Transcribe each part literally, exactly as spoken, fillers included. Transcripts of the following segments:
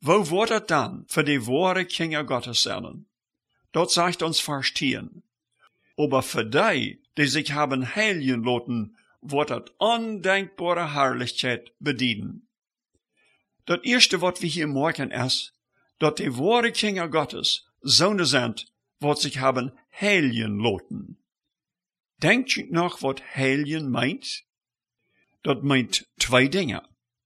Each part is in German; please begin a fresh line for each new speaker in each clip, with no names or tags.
Wo wordt het dan für die wahre Kinder Gottes sein? Dort sagt uns Vers tien. Aber für die, die sich haben heilen lassen, wird het undenkbare Herrlichkeit bedienen. Das erste, was wir hier merken, ist, dass die wahre Kinder Gottes Söhne sind, was sich haben heilen lassen. Denkt ihr noch, was heilen meint? Das meint zwei Dinge.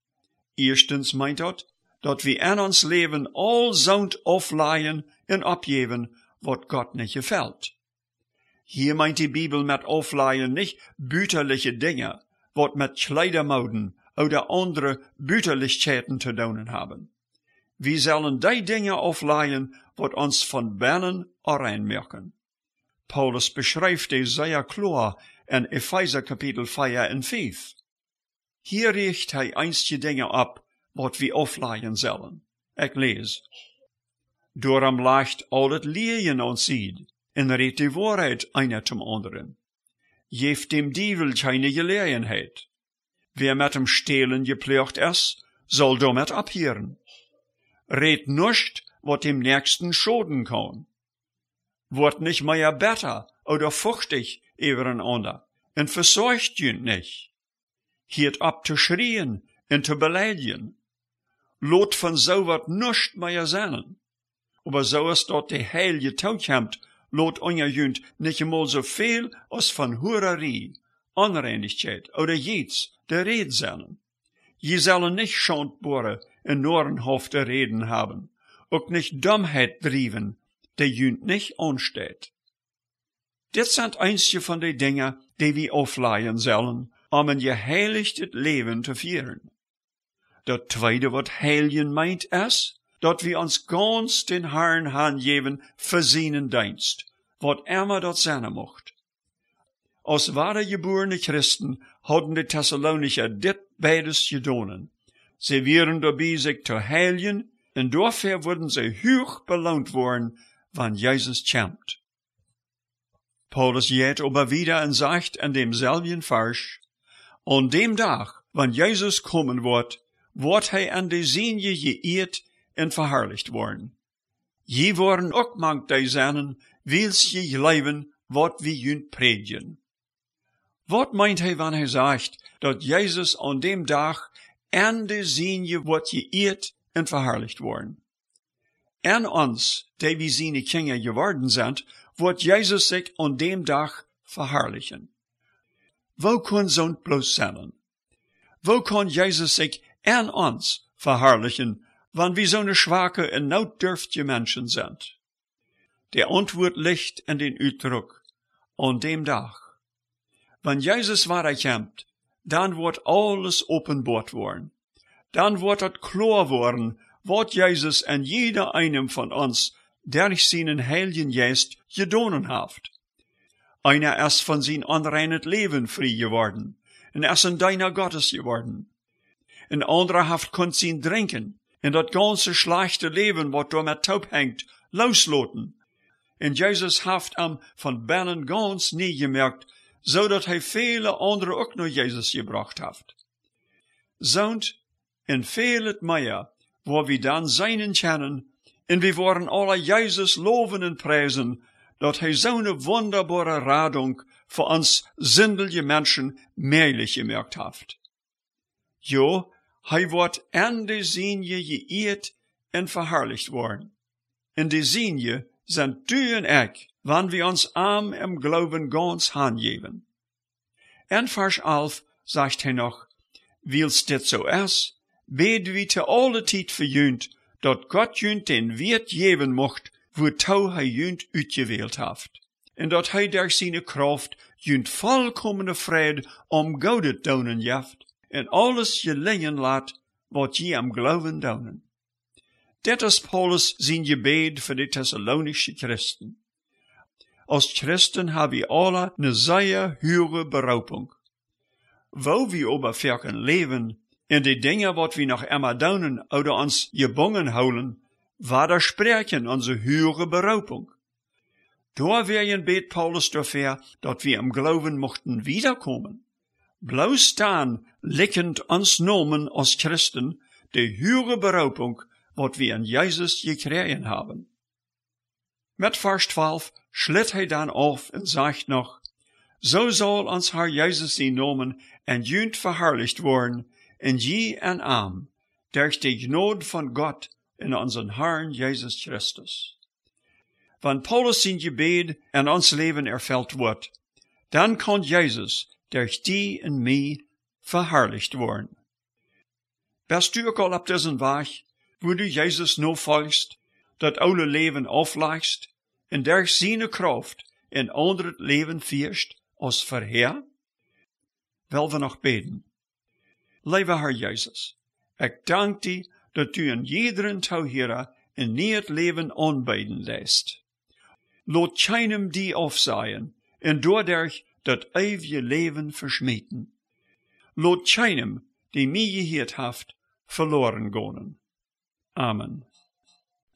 Erstens meint das, dass wir in ons Leben all Sound aufleihen und abgeben, was Gott nicht gefällt. Hier meint die Bibel mit aufleihen nicht büterliche Dinge, was mit Kleidermoden oder andere Büterlichkeiten zu tun haben. Wir sollen die Dinge aufleihen, was uns von binnen reinmerken. Paulus beschreibt die sehr klar in Epheser Kapitel vier und fünf. Hier richt hij einige Dinge ab, wat wir aufleihen sollen. Ich lese. Daarom leicht al het leien ons ziet, en redt die Wahrheit einer zum anderen. Geeft dem Dievel keine Gelegenheit. Wer mit dem Stehlen gepleegt ist, soll damit abhören. Red nicht, wat dem Nächsten schoden kann. Wort nicht mehr besser oder fuchtig übereinander, und versorgt jünt nicht. Hiert ab zu schrien und zu beleidigen. Lot von so wat nischt mehr sein. Aber so ist dort die heilige Taukamp, lot euer jünt nicht einmal so viel als von Hurerie, Unreinigkeit oder Jets der Red sein. Je sollen nicht schondbare in Norenhofte Reden haben, auch nicht Dummheit driven, der jünt nicht ansteht. Das sind einige von den Dingen, die wir aufleihen sollen, um ein geheiligtes Leben zu führen. Das zweite, was heiligen meint, ist, dass wir uns ganz den Herrn hingeben für seinen Dienst, was immer das sein mocht. Als wahre geborene Christen hatten die Thessalonicher dit beides gedonen. Sie wären dabei, sich zu heiligen, und dafür würden sie hoch belohnt worden, wann Jesus kämmt. Paulus geht aber wieder und sagt in demselben Vers, an dem Tag, wann Jesus kommen wird, wird hij an die Sinje geehrt und verherrlicht worden. Je worden ook mank die seinen, wils je leben, wat wie jünt predigen. Wat meint hij, wann hij sagt, dat Jesus an dem Tag an die Sinje wird geehrt und verherrlicht worden? An uns, die wie seine Kinder geworden sind, wird Jesus sich an dem Tag verherrlichen. Wo kann so bloß sein? Wo kann Jesus sich an uns verherrlichen, wann wir so eine schwache und notdürftige Menschen sind? Der Antwort liegt in den Uitdruck, an dem Tag. Wenn Jesus wiederkommt, dann wird alles offenbart worden. Dann wird es klar worden, was Jesus an jeder einem von uns durch seinen Heiligen Geist gedonen hat. Einer ist von sein unreines Leben frei geworden, und ist ein Diener Gottes geworden. Ein anderer hat konnt sein trinken, und das ganze schlechte Leben, was damit taub hängt, losloten. Und Jesus hat am von binnen ganz nie gemerkt, so dass er viele andere auch noch Jesus gebracht hat. Sound und vieles mehr, wo wir dann seinen kennen, und wir wollen alle Jesus loben und preisen, dass er so eine wunderbare Radung für uns sindelige Menschen möglich gemerkt hat. Jo, er wird an die Sinje geehrt und verherrlicht worden. In die Sinje sind du und ich, wann wir uns arm im Glauben ganz hingeben. In Vers elf sagt er noch, wils dit so ist, beten wir te alle Zeit für jünt, dat Gott jünt den Wert geben mocht, wozu hij jünt uitgewählt hat. En dat hij durch seine Kraft jünt vollkommene Friede om Gaudet donen jaft, en alles gelingen laat, wat je am Glauben donen. Dit is Paulus zijn gebed für die Thessalonische Christen. Als Christen haben wir alle eine sehr höhere Berufung. Wo wir aber verken leben, in die Dinge, wat wir noch immer donen oder uns gebunden houden, widersprechen unsere höhere Berufung. Da wäre bet Paulus dafür, dass wir im Glauben mochten wiederkommen. Bloß dann liegend uns Nomen als Christen die höhere Berufung, wat wir in Jesus gekregen haben. Mit Vers zwölf schlitt hij dan auf und sagt noch, so soll uns Herr Jesus in Namen en junt verherrlicht worden, in je en am, durch die Gnade von Gott in unseren Herrn Jesus Christus. Wenn Paulus sein Gebet in ons Leben erfüllt wird, dann kann Jesus durch die in mich verherrlicht worden. Bist du auch al op diesen Weg, wo du Jesus nur folgst, dat oude Leben auflegst, en durch seine Kraft in anderes Leben führst, als vorher? Wel we nog beten. Lieve Herr Jesus, ik dank die dat u in iederen touwhera een nieuw leven aanbieden lässt. Laat keinem die aufsehen, en doordat dat eeuwige leven versmieten. Laat keinem, die mij geheerd heeft, verloren gaan. Amen.